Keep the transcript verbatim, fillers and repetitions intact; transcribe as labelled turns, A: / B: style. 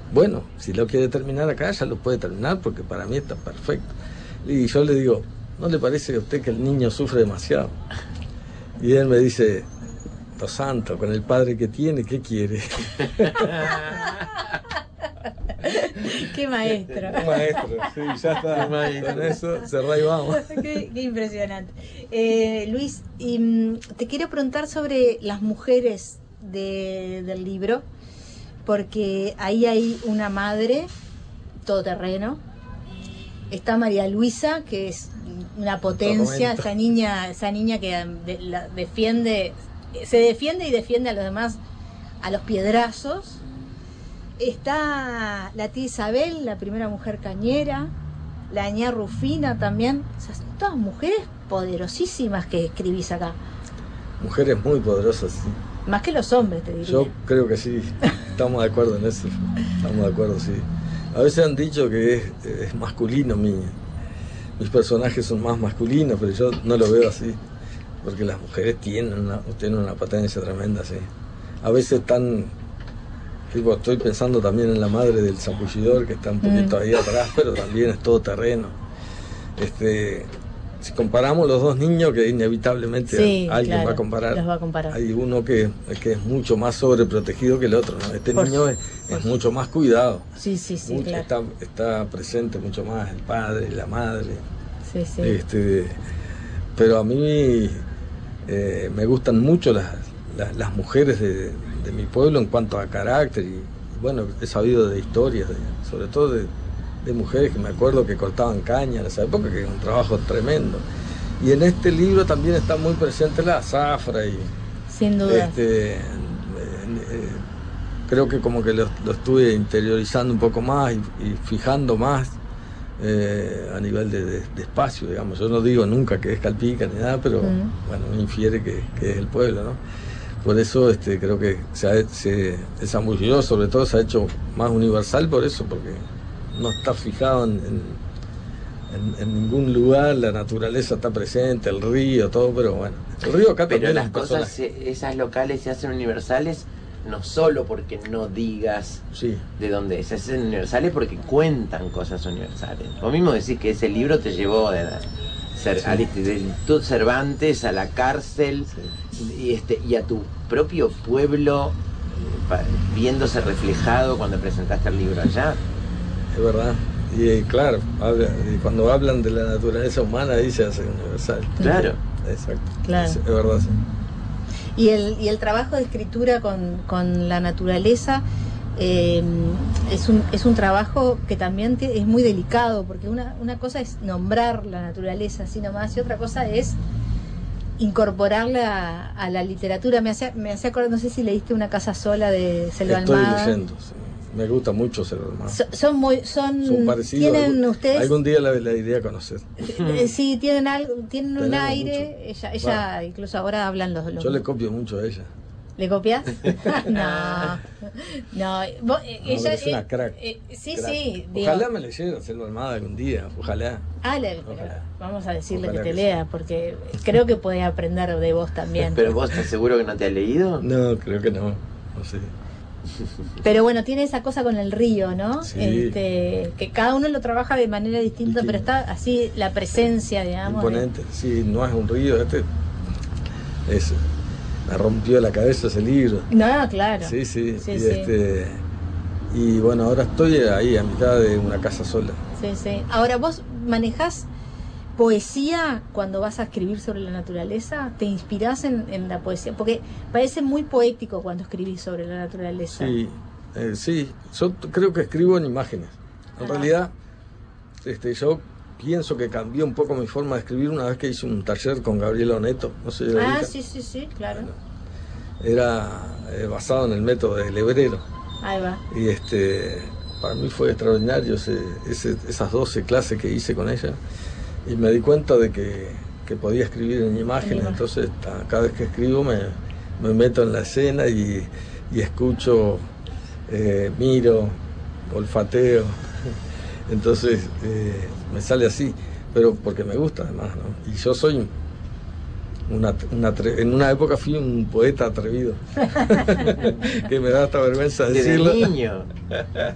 A: bueno, si lo quiere terminar acá, ya lo puede terminar, porque para mí está perfecto. Y yo le digo, ¿no le parece a usted que el niño sufre demasiado? Y él me dice, Dios santo, con el padre que tiene, ¿qué quiere?
B: Qué maestro.
A: Qué maestro, sí, ya está.
B: Maestro.
A: Con eso cerrá y vamos.
B: Qué, qué impresionante. Eh, Luis, y, mm, te quiero preguntar sobre las mujeres de, del libro, porque ahí hay una madre todoterreno. Está María Luisa, que es una potencia, esa niña, esa niña que de, la, defiende, se defiende y defiende a los demás a los piedrazos. Está la tía Isabel, la primera mujer cañera, la ña Rufina también. O sea, son todas mujeres poderosísimas que escribís acá.
A: Mujeres muy poderosas, sí.
B: Más que los hombres, te diría.
A: Yo creo que sí, estamos de acuerdo en eso. Estamos de acuerdo, sí. A veces han dicho que es, es masculino, mi, mis personajes son más masculinos, pero yo no lo veo así, porque las mujeres tienen una, tienen una potencia tremenda, sí. A veces están, tipo, estoy pensando también en la madre del zambullidor, que está un poquito mm. ahí atrás, pero también es todo terreno. Este, si comparamos los dos niños, que inevitablemente sí, alguien claro, va a comparar,
B: los va a comparar.
A: Hay uno que, que es mucho más sobreprotegido que el otro, ¿no? Este por niño es, es mucho más cuidado.
B: Sí, sí, sí,
A: mucho,
B: claro.
A: está, está presente mucho más el padre, la madre.
B: Sí, sí.
A: Este, pero a mí eh, me gustan mucho las, las, las mujeres de, de mi pueblo en cuanto a carácter y, bueno, he sabido de historias, de, sobre todo de de mujeres que me acuerdo que cortaban caña en esa época, que era un trabajo tremendo. Y en este libro también está muy presente la zafra y
B: sin duda.
A: Este, eh, eh, creo que como que lo, lo estuve interiorizando un poco más y, y fijando más eh, a nivel de, de, de espacio, digamos. Yo no digo nunca que es Calpica ni nada, pero mm. bueno, me infiere que, que es el pueblo, ¿no? Por eso este, creo que se ha, se, el zambullidor sobre todo se ha hecho más universal por eso, porque no está fijado en, en, en, en ningún lugar, la naturaleza está presente, el río, todo, pero bueno, el río acá
C: pero
A: también
C: las
A: es
C: cosas,
A: personaje.
C: Esas locales se hacen universales no solo porque no digas
A: sí.
C: de dónde es, se hacen universales porque cuentan cosas universales. Vos mismo decís que ese libro te llevó de, ser, sí. al Instituto Cervantes, a la cárcel, sí. y, este, y a tu propio pueblo viéndose reflejado cuando presentaste el libro allá.
A: Es verdad, y claro, habla, y cuando hablan de la naturaleza humana ahí se hace universal.
C: Claro.
A: Exacto,
B: claro.
A: Es, es verdad, sí.
B: Y el, y el trabajo de escritura con, con la naturaleza eh, es, un, es un trabajo que también te, es muy delicado, porque una, una cosa es nombrar la naturaleza así nomás, y otra cosa es incorporarla a, a la literatura. Me hacía, me hacía acordar, no sé si leíste Una casa sola de Selva Almada.
A: Estoy leyendo, sí. Me gusta mucho Selva Almada.
B: So, son muy, son,
A: son parecidos.
B: ¿Tienen
A: algún,
B: ustedes?
A: Algún día la, la iré a conocer.
B: Sí, tienen algo, tienen un
A: Tenemos
B: aire.
A: Mucho.
B: Ella, ella bueno, incluso ahora hablan los, los.
A: Yo le copio mucho a ella.
B: ¿Le copias? no, no. Vos, eh,
A: no
B: ella
A: es una crack.
B: Eh, eh, sí,
A: crack.
B: sí.
A: Ojalá
B: digo,
A: me leyera Selva Almada algún día. Ojalá.
B: Ah, le, ojalá. Vamos a decirle
A: Ojalá
B: que te
A: que
B: lea,
A: sí.
B: porque creo que puede aprender de vos también.
C: ¿Pero vos estás seguro que no te has leído?
A: No, creo que no. No sé.
B: Pero bueno, tiene esa cosa con el río, ¿no?
A: Sí.
B: Este, que cada uno lo trabaja de manera distinta, Distinto. Pero está así la presencia, digamos.
A: Imponente.
B: De...
A: Sí, no es un río. Este es, me rompió la cabeza ese libro.
B: No, claro.
A: Sí, sí.
B: sí,
A: y,
B: sí.
A: Este, y bueno, ahora estoy ahí a mitad de Una casa sola.
B: Sí, sí. Ahora, ¿vos manejás poesía cuando vas a escribir sobre la naturaleza? ¿Te inspirás en, en la poesía? Porque parece muy poético cuando escribís sobre la naturaleza.
A: Sí, eh, sí. Yo creo que escribo en imágenes. En Ajá. realidad, este, yo pienso que cambió un poco mi forma de escribir una vez que hice un taller con Gabriela Oneto. No sé,
B: ah, ubica? sí, sí, sí, claro.
A: Bueno, era eh, basado en el método del hebrero.
B: Ahí va.
A: Y este, para mí fue extraordinario ese, ese, esas doce clases que hice con ella. Y me di cuenta de que, que podía escribir en imágenes, entonces cada vez que escribo me, me meto en la escena y, y escucho, eh, miro, olfateo, entonces eh, me sale así, pero porque me gusta además, ¿no? Y yo soy una, una en una época fui un poeta atrevido, que me da hasta vergüenza decirlo.
C: Desde niño.